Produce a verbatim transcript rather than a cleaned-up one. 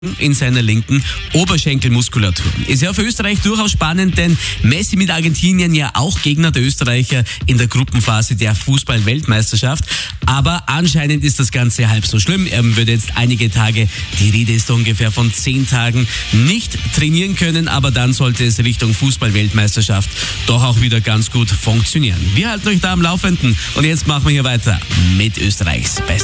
in seiner linken Oberschenkelmuskulatur. Ist ja für Österreich durchaus spannend, denn Messi mit Argentinien ja auch Gegner der Österreicher in der Gruppenphase der Fußball-Weltmeisterschaft. Aber anscheinend ist das Ganze halb so schlimm. Er würde jetzt einige Tage, die Rede ist ungefähr von zehn Tagen, nicht trainieren können, aber dann sollte es Richtung Fußball-Weltmeisterschaft doch auch wieder ganz gut funktionieren. Wir halten euch da am Laufenden und jetzt machen wir hier weiter mit Österreichs Bestes.